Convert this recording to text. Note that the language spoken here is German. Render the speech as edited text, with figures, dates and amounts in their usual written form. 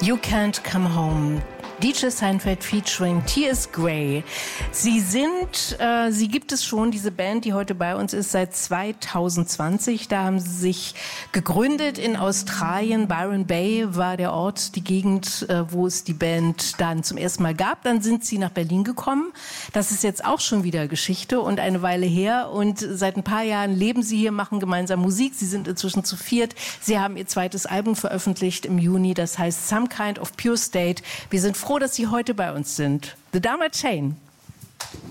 You Can't Come Home. DJ Seinfeld featuring T.S. Gray. Sie gibt es schon, diese Band, die heute bei uns ist, seit 2020. Da haben sie sich gegründet in Australien. Byron Bay war der Ort, die Gegend, wo es die Band dann zum ersten Mal gab. Dann sind sie nach Berlin gekommen. Das ist jetzt auch schon wieder Geschichte und eine Weile her. Und seit ein paar Jahren leben sie hier, machen gemeinsam Musik. Sie sind inzwischen zu viert. Sie haben ihr zweites Album veröffentlicht im Juni. Das heißt Some Kind of Pure State. Wir sind froh, dass Sie heute bei uns sind. The Dharma Chain.